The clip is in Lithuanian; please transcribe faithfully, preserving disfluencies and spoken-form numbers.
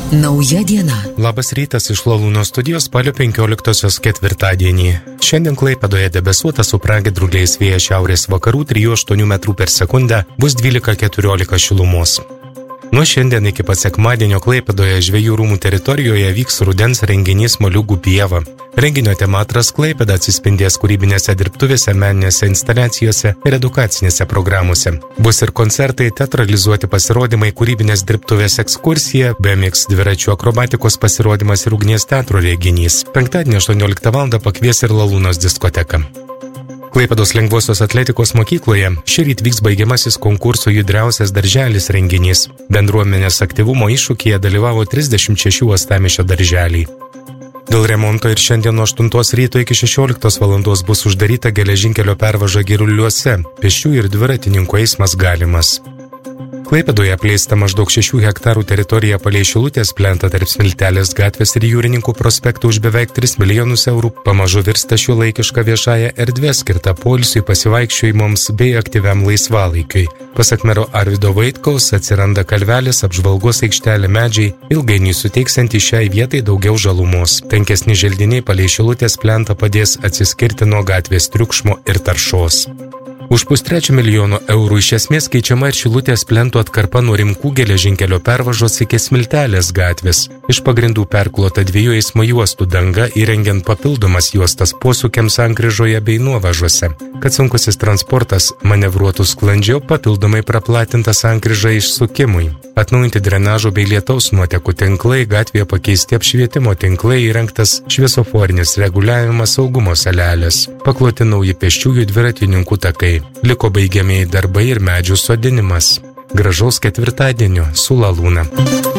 Nauja diena. Labas rytas iš Lalūno studijos spalio penkioliktosios ketvirtadienį. Šiandien Klaipėdoje debesuota su pragiedruliais, vėjas šiaurės vakarų trijų aštuonių metrų per sekundę, bus dvylika keturiolika šilumos. Nuo šiandien iki pat sekmadienio Klaipėdoje Žvejų rūmų teritorijoje vyks rudens renginys Moliūgų pieva. Renginio tema Atrask Klaipėdą atsispindės kūrybinėse dirbtuvėse, meninėse instaliacijose ir edukacinėse programuose. Bus ir koncertai, teatralizuoti pasirodymai, kūrybinės dirbtuvės ekskursija, B M X dviračių akrobatikos pasirodymas ir ugnies teatro renginys. Penktadienį aštuonioliktą valandą pakvies ir Lalūnos diskoteka. Klaipėdos lengvosios atletikos mokykloje šįryt vyks baigiamasis konkurso Judriausias darželis renginys. Bendruomenės aktyvumo iššūkyje dalyvavo trisdešimt šeši uostamiesčio darželiai. Dėl remonto ir šiandien nuo aštuntos ryto iki šešioliktos valandos bus uždaryta geležinkelio pervaža Giruliuose. Pėsčiųjų ir dviratininkų eismas galimas. Klaipėdoje apleista maždaug šešių hektarų teritorija palei Šilutės plentą tarp Smiltelės gatvės ir Jūrininkų prospektų už beveik tris milijonus eurų pamažu virsta šiuolaikiška viešąja erdvė skirta poilsiui, pasivaikščiojimams bei aktyviam laisvalaikiui. Pasak mero Arvydo Vaitkaus atsiranda kalvelės, apžvalgos aikštelė, medžiai, ilgainiui suteiksianti šiai vietai daugiau žalumos. Tankesni želdiniai palei Šilutės plentą padės atsiskirti nuo gatvės triukšmo ir taršos. Už pustrečio milijono eurų iš esmės keičiama ir Šilutės plento atkarpa nuo Rimkų geležinkelio pervažos iki Smiltelės gatvės. Iš pagrindų perklota dviejų eismo juostų danga, įrengiant papildomas juostas posūkiams sankryžoje bei nuovažose. Kad sunkusis transportas manevruotų sklandžiau, papildomai praplatinta sankryža išsukimui. Atnaujinti drenažo bei lietaus nuotekų tinklai, gatvėje pakeisti apšvietimo tinklai, įrengtas šviesoforinis reguliavimas, saugumo salelės. Pakloti nauji pėsčiųjų dviratininkų takai. Liko baigiamieji darbai ir medžių sodinimas. Gražaus ketvirtadienio su Lalūna.